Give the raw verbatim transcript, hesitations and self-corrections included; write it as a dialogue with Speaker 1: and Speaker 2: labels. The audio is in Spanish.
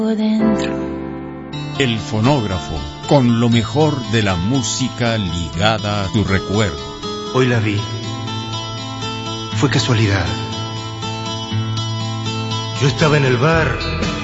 Speaker 1: dentro.
Speaker 2: El fonógrafo, con lo mejor de la música ligada a tu recuerdo.
Speaker 3: Hoy la vi. Fue casualidad. Yo estaba en el bar